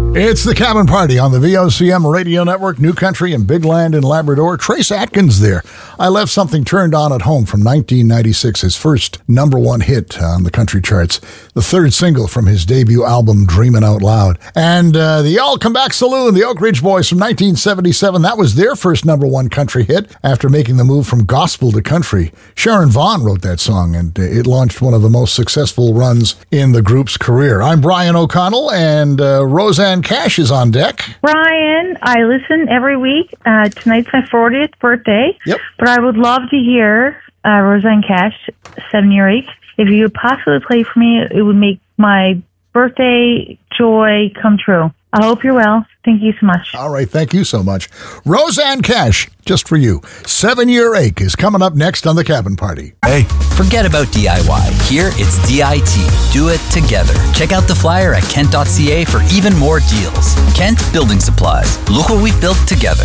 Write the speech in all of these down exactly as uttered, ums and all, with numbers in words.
It's the Cabin Party on the V O C M Radio Network, New Country and Big Land in Labrador. Trace Atkins there. I Left Something Turned On at Home from nineteen ninety-six, his first number one hit on the country charts. The third single from his debut album, Dreamin' Out Loud. And uh, the Y'all Come Back Saloon, the Oak Ridge Boys from nineteen seventy-seven. That was their first number one country hit after making the move from gospel to country. Sharon Vaughn wrote that song, and it launched one of the most successful runs in the group's career. I'm Brian O'Connell, and uh, Roseanne Cash is on deck. Brian, I listen every week. Uh, tonight's my fortieth birthday. Yep. But I would love to hear uh, Roseanne Cash, Seven Year Ache. If you could possibly play for me, it would make my birthday joy come true. I hope you're well. Thank you so much. All right, thank you so much. Roseanne Cash, just for you. Seven Year Ache is coming up next on the Cabin Party. Hey, forget about D I Y. Here it's D I T. Do it together. Check out the flyer at kent dot c a for even more deals. Kent Building Supplies. Look what we've built together.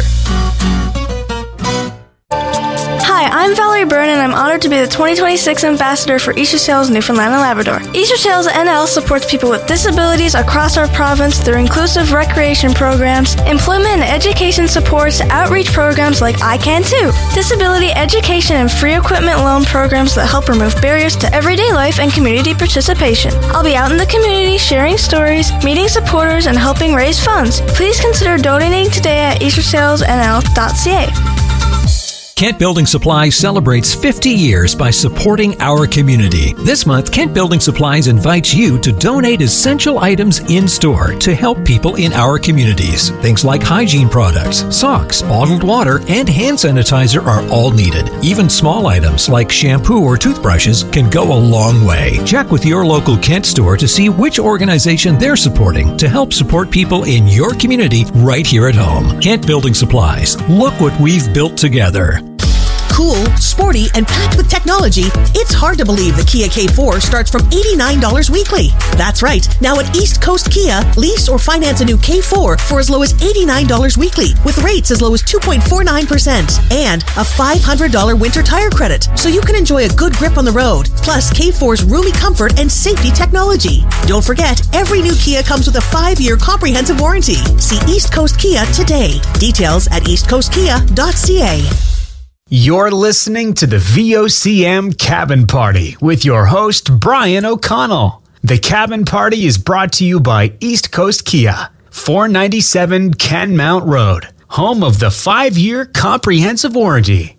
Hi, I'm Valerie Byrne, and I'm honored to be the twenty twenty-six Ambassador for Easter Sails Newfoundland and Labrador. Easter Sails N L supports people with disabilities across our province through inclusive recreation programs, employment and education supports, outreach programs like I Can Too, disability education and free equipment loan programs that help remove barriers to everyday life and community participation. I'll be out in the community sharing stories, meeting supporters, and helping raise funds. Please consider donating today at easter sails n l dot c a. Kent Building Supplies celebrates fifty years by supporting our community. This month, Kent Building Supplies invites you to donate essential items in-store to help people in our communities. Things like hygiene products, socks, bottled water, and hand sanitizer are all needed. Even small items like shampoo or toothbrushes can go a long way. Check with your local Kent store to see which organization they're supporting to help support people in your community right here at home. Kent Building Supplies. Look what we've built together. Cool, sporty, and packed with technology, it's hard to believe the Kia K four starts from eighty-nine dollars weekly. That's right. Now at East Coast Kia, lease or finance a new K four for as low as eighty-nine dollars weekly with rates as low as two point four nine percent and a five hundred dollars winter tire credit so you can enjoy a good grip on the road. Plus K four's roomy comfort and safety technology. Don't forget, every new Kia comes with a five-year comprehensive warranty. See East Coast Kia today. Details at east coast kia dot c a. You're listening to the V O C M Cabin Party with your host, Brian O'Connell. The Cabin Party is brought to you by East Coast Kia, four ninety-seven Canmount Road, home of the five-year comprehensive warranty.